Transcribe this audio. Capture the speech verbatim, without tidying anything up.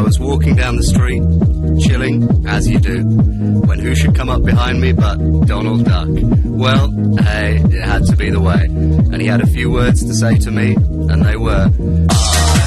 was walking down the street, chilling, as you do, when who should come up behind me but Donald Duck. Well, hey, it had to be the way, and he had a few words to say to me, and they were...